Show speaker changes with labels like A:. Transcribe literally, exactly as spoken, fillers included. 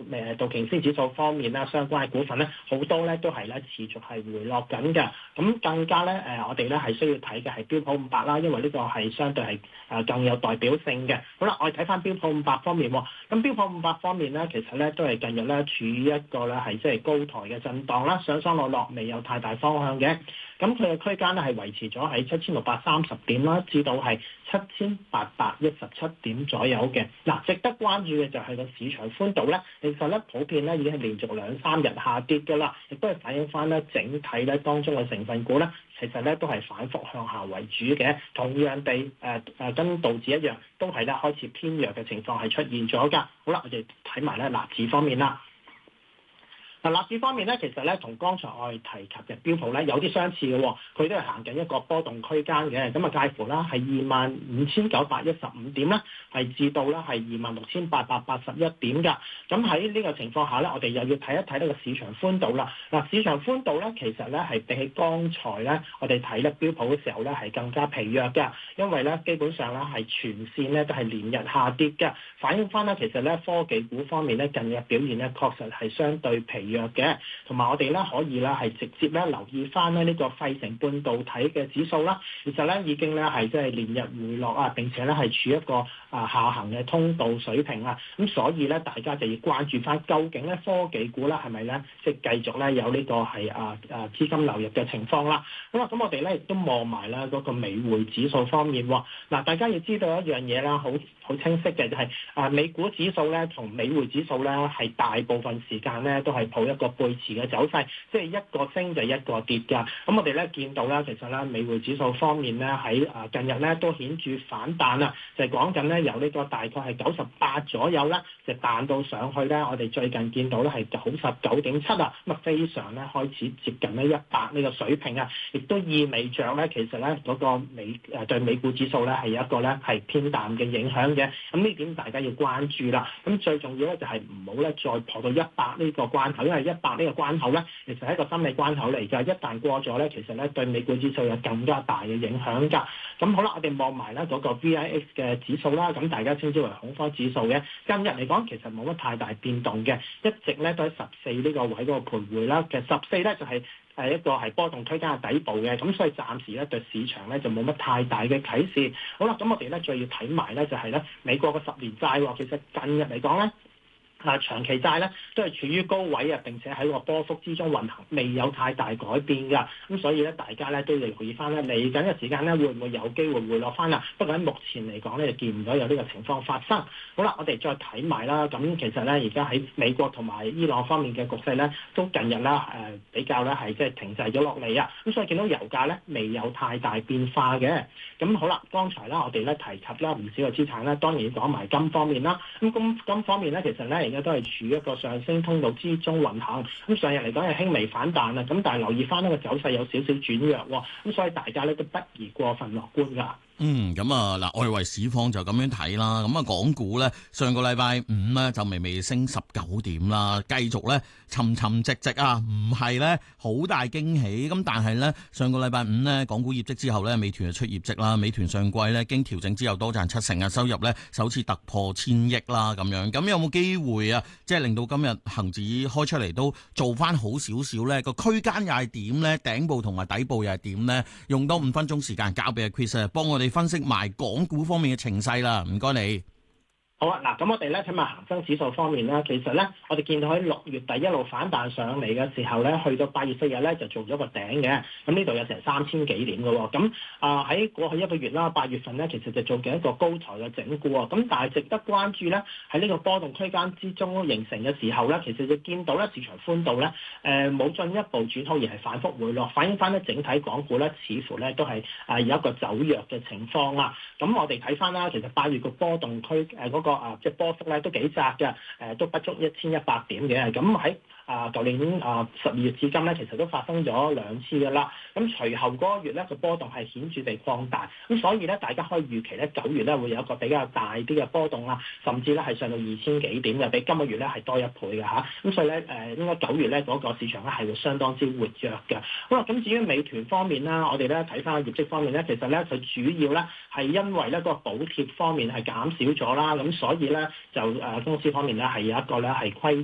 A: 誒道瓊斯指數方面啦，相關嘅股份咧，好多咧都係咧持續係回落緊嘅。咁更加咧誒，我哋咧係需要睇嘅係標普五百啦，因為呢個係相對係誒更有代表性嘅。好啦，我哋睇翻標普五百方面喎，咁標普五百方面咧，其實咧都係近日咧處於一個咧係即係高台嘅震盪啦，上上落落未有太大方向嘅。咁佢嘅區間咧係維持咗喺七千六百三十點啦，至到係七千八百一十七點左右嘅。嗱，值得關注嘅就係個市場寬度咧，其實咧普遍咧已經係連續兩三日下跌㗎啦，亦都係反映翻咧整體咧當中嘅成分股咧，其實咧都係反覆向下為主嘅。同樣地，誒、呃、誒跟道指一樣，都係咧開始偏弱嘅情況係出現咗㗎。好啦，我哋睇埋咧納指方面啦。嗱，納指方面咧，其實咧同剛才我哋提及嘅標普咧有啲相似嘅，佢都係行緊一個波動區間嘅，咁啊介乎啦係二萬五千九百一十五點啦，係至到啦係二萬六千八百八十一點㗎。咁喺呢個情況下咧，我哋又要睇一睇呢個市場寬度啦。嗱，市場寬度咧其實咧係比起剛才咧我哋睇咧標普嘅時候咧係更加疲弱㗎，因為咧基本上咧係全線咧都係連日下跌嘅，反映翻咧其實咧科技股方面咧近日表現咧確實係相對疲弱嘅，同埋我哋咧可以咧係直接咧留意翻咧呢個費城半導體嘅指數啦，其實咧已經咧係即係連日回落啊，並且咧係處一個啊下行嘅通道水平啊，咁所以咧大家就要關注翻究竟咧科技股咧係咪咧即係繼續咧有呢個係啊啊資金流入嘅情況啦。好啦，咁我哋咧亦都望埋啦嗰個美匯指數方面喎，嗱大家要知道一樣嘢啦，好好清晰嘅就係啊美股指數咧同美匯指數咧係大部分時間咧都係抱一個背馳嘅走勢，即係一個升就一個跌㗎。咁我哋咧見到咧，其實咧美匯指數方面咧喺啊近日咧都顯著反彈啊，就係講緊咧由呢個大概係九十八左右咧，就彈到上去咧，我哋最近見到咧係九十九點七啊，咁啊非常咧開始接近咧一百呢個水平啊，亦都意味着咧其實咧嗰個美誒對美股指數咧係有一個咧係偏淡嘅影響嘅。咁呢點大家要關注啦。咁最重要咧就係唔好咧再破到一百呢個關口，因為一百呢個關口咧其實係一個心理關口嚟㗎。一旦過咗咧，其實咧對美股指數有更加大嘅影響㗎。咁好啦，我哋望埋咧嗰個 V I X 嘅指數啦，咁大家稱之為恐慌指數嘅。近日嚟講其實冇乜太大變動嘅，一直咧都喺十四呢個位嗰個徘徊啦。其實十四咧就係係一個係波動區間嘅底部嘅，咁所以暫時咧對市場咧就冇乜太大嘅啟示。好啦，咁我哋咧再要睇埋咧就係咧美國嘅十年債喎，其實近日嚟講咧。啊，長期債咧都係處於高位啊，並且喺個波幅之中運行，未有太大改變㗎。咁所以咧，大家咧都要留意翻咧，嚟緊嘅時間咧會唔會有機會回落翻啊？不過喺目前嚟講咧，就見唔到有呢個情況發生。好啦，我哋再睇埋啦。咁其實咧，而家喺美國同埋伊朗方面嘅局勢咧，都近日啦誒、呃、比較咧係即係停滯咗落嚟啊。咁所以見到油價咧未有太大變化嘅。咁好啦，剛才啦我哋咧提及啦唔少嘅資產咧，當然要講埋金方面啦。咁金金方面咧，其實咧而家都係處於一個上升通道之中運行，咁上日嚟講係輕微反彈啦，咁但係留意翻呢個走勢有少少轉弱喎，咁所以大家咧都不宜過分樂觀㗎。
B: 嗯，咁啊嗱，外圍市況就咁樣睇啦。咁啊，港股咧上個禮拜五咧就微微升十九點啦，繼續咧沉沉寂寂啊，唔係咧好大驚喜。咁但係咧上個禮拜五咧港股業績之後咧，美團就出業績啦。美團上季咧經調整之後多賺七成啊，收入咧首次突破千億啦咁樣。咁有冇機會啊？即係令到今日恆指開出嚟都做翻好少少咧？個區間又係點咧？頂部同埋底部又係點咧？用多五分鐘時間交俾阿 Chris 幫我哋分析埋港股方面嘅情勢啦，唔該你。
A: 好啊，嗱，咁我哋咧睇埋恒生指數方面啦，其實咧我哋見到喺六月底一路反彈上嚟嘅時候咧，去到八月四日咧就做咗個頂嘅，咁呢度有成三千幾點嘅喎，咁啊喺過去一個月啦，八月份咧其實就做緊一個高台嘅整固喎，咁但係值得關注咧喺呢個波動區間之中形成嘅時候咧，其實就見到咧市場寬度咧誒冇進一步轉好，而係反覆回落，反映翻咧整體港股咧似乎咧都係啊有一個走弱嘅情況啦。咁我哋睇翻啦，其實八月個波動區誒嗰、那個個啊，即係波幅咧都幾窄嘅，誒都不足一千一百點嘅。咁喺啊舊年啊十二月至今咧，其實都發生咗兩次嘅啦。咁隨後嗰個月咧個波動係顯著地擴大，咁所以咧大家可以預期咧九月咧會有一個比較大啲嘅波動啦，甚至咧係上到二千幾點嘅，比今個月咧係多一倍嘅嚇。咁所以咧誒應該九月咧嗰個市場咧係會相當之活躍嘅。好啦，咁至於美團方面啦，我哋咧睇翻個業績方面咧，其實咧佢主要咧係因為咧個補貼方面係減少咗啦，咁所以咧就誒公司方面咧係有一個咧係虧